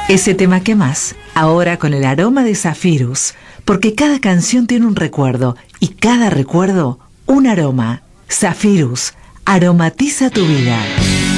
Ese tema que más, ahora con el aroma de Zafirus, porque cada canción tiene un recuerdo y cada recuerdo un aroma. Zafirus, aromatiza tu vida.